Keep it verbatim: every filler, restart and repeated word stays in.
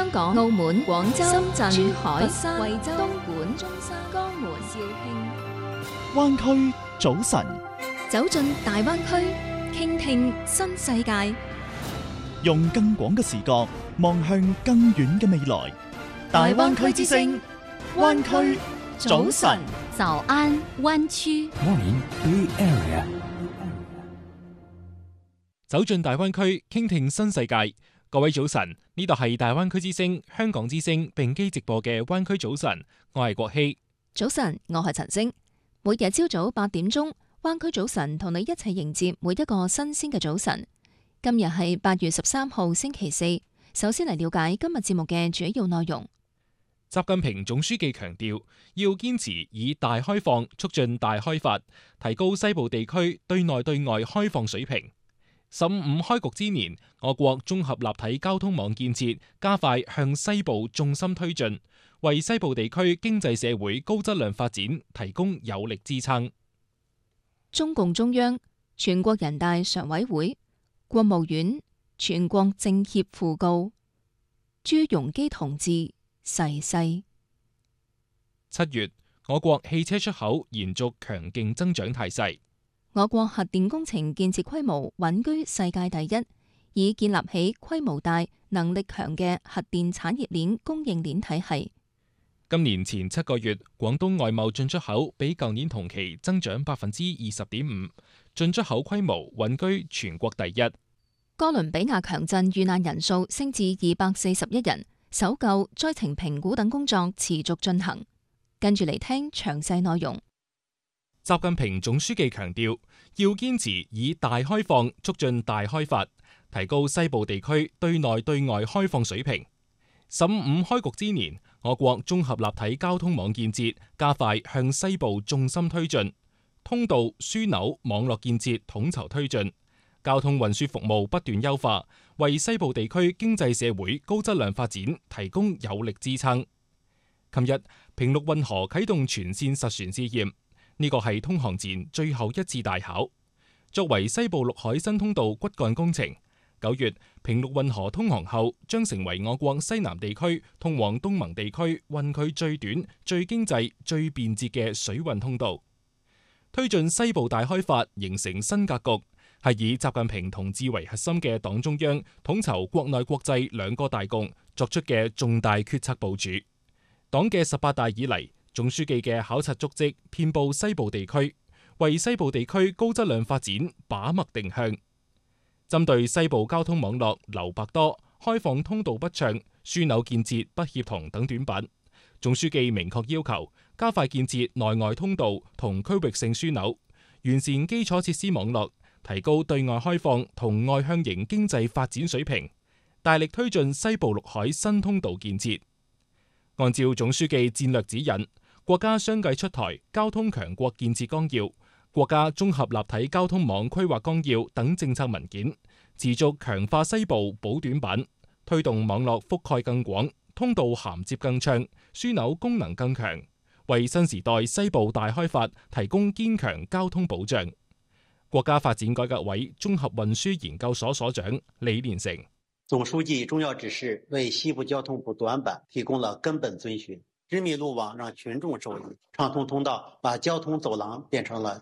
香港、澳門、廣州、深圳、珠海、佛山、惠州、東莞、中山、江門、肇慶。 灣區早晨， 走進大灣區，傾聽新世界， 用更廣嘅視角望向更遠嘅未來。大灣區之聲，灣區早晨， 早安灣區。 Morning Bay Area。 走進大灣區，傾聽新世界。各位早晨，呢度係大灣區之聲、香港之聲並機直播嘅灣區早晨，我係國希。 早晨，我係陳星。每日朝早八點鐘，灣區早晨同你一齊迎接每一個新鮮嘅早晨。今日係八月十三號星期四。首先嚟了解今日節目嘅主要內容。 習近平總書記強調，要堅持以大開放促進大開發，提高西部地區對內對外開放水平。十五開局之年，我國綜合立體交通網建設加快向西部重心推進，為西部地區經濟社會高質量發展提供有力支撐。 中共中央、全國人大常委會、國務院、全國政協訃告朱鎔基同志逝世。 七月，我國汽車出口延續強勁增長態勢。 我國核電工程建設規模穩居世界第一，已建立起規模大、能力強嘅核電產業鏈供應鏈體系。 今年前七個月，廣東外貿進出口比舊年同期增長百分之二十點五，進出口規模穩居全國第一。 哥倫比亞強震遇難人數升至二百四十一人，搜救、災情評估等工作持續進行。跟住嚟聽詳細內容。 習近平總書記強調，要堅持以大開放促進大開發，提高西部地區對內對外開放水平。十五開局之年，我國綜合立體交通網建設加快向西部重心推進，通道、樞紐、網絡建設統籌推進，交通運輸服務不斷優化，為西部地區經濟社會高質量發展提供有力支撐。琴日，平陸運河啟動全線實船試驗。呢個係通航前最後一次大考。作為西部陸海新通道骨幹工程，九月平陸運河通航後，將成為我國西南地區通往東盟地區運距最短、最經濟、最便捷嘅水運通道。推進西部大開發形成新格局，係以習近平同志為核心嘅黨中央統籌國內國際兩個大局作出嘅重大決策部署。黨嘅十八大以嚟，總書記嘅考察足跡遍佈西部地區，為西部地區高質量發展把脈定向。針對西部交通網絡留白多、開放通道不暢、樞紐建設不協同等短板，總書記明確要求加快建設內外通道同區域性樞紐，完善基礎設施網絡，提高對外開放同外向型經濟發展水平，大力推進西部陸海新通道建設。按照總書記戰略指引，國家相繼出台交通強國建設綱要、國家綜合立體交通網規劃綱要等政策文件，持續強化西部補短板，推動網絡覆蓋更廣、通道銜接更暢、樞紐功能更強，為新時代西部大開發提供堅強交通保障。國家發展改革委綜合運輸研究所所長李連成。 總書記重要指示為西部交通補短板提供了根本遵循，直密路網讓群眾受益，暢通通道把交通走廊變成了